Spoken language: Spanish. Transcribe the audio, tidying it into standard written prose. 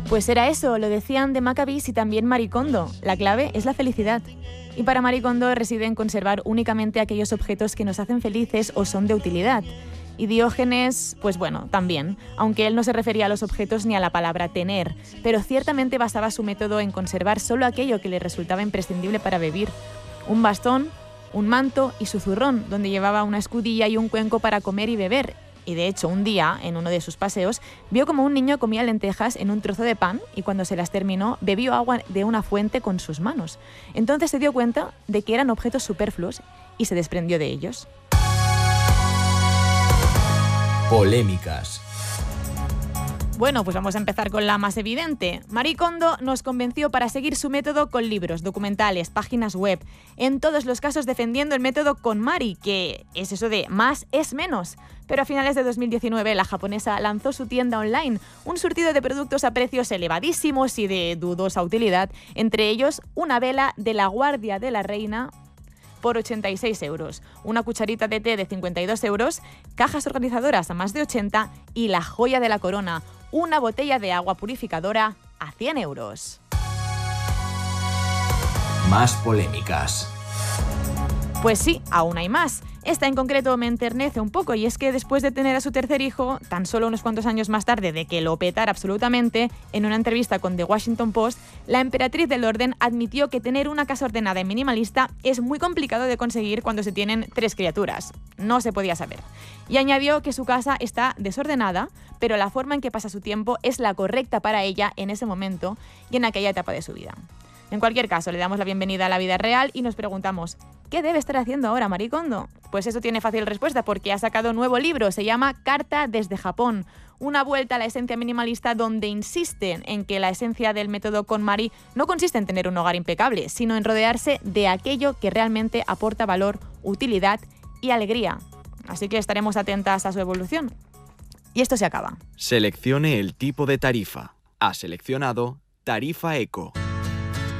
Pues era eso, lo decían de Maccabees y también Marie Kondo. La clave es la felicidad. Y para Marie Kondo reside en conservar únicamente aquellos objetos que nos hacen felices o son de utilidad. Y Diógenes, pues bueno, también, aunque él no se refería a los objetos ni a la palabra tener, pero ciertamente basaba su método en conservar solo aquello que le resultaba imprescindible para vivir. Un bastón, un manto y su zurrón, donde llevaba una escudilla y un cuenco para comer y beber. Y de hecho, un día, en uno de sus paseos, vio como un niño comía lentejas en un trozo de pan y cuando se las terminó, bebió agua de una fuente con sus manos. Entonces se dio cuenta de que eran objetos superfluos y se desprendió de ellos. Polémicas. Bueno, pues vamos a empezar con la más evidente. Marie Kondo nos convenció para seguir su método con libros, documentales, páginas web, en todos los casos defendiendo el método KonMari, que es eso de más es menos. Pero a finales de 2019 la japonesa lanzó su tienda online, un surtido de productos a precios elevadísimos y de dudosa utilidad, entre ellos una vela de la Guardia de la Reina por 86 euros, una cucharita de té de 52 euros, cajas organizadoras a más de 80 y la joya de la corona, una botella de agua purificadora a 100 euros. Más polémicas. Pues sí, aún hay más. Esta en concreto me enternece un poco y es que después de tener a su tercer hijo, tan solo unos cuantos años más tarde de que lo petara absolutamente, en una entrevista con The Washington Post, la emperatriz del orden admitió que tener una casa ordenada y minimalista es muy complicado de conseguir cuando se tienen 3 criaturas. No se podía saber. Y añadió que su casa está desordenada, pero la forma en que pasa su tiempo es la correcta para ella en ese momento y en aquella etapa de su vida. En cualquier caso, le damos la bienvenida a la vida real y nos preguntamos, ¿qué debe estar haciendo ahora Marie Kondo? Pues eso tiene fácil respuesta porque ha sacado un nuevo libro, se llama Carta desde Japón, una vuelta a la esencia minimalista donde insisten en que la esencia del método KonMari no consiste en tener un hogar impecable, sino en rodearse de aquello que realmente aporta valor, utilidad y alegría. Así que estaremos atentas a su evolución. Y esto se acaba. Seleccione el tipo de tarifa. Ha seleccionado Tarifa Eco.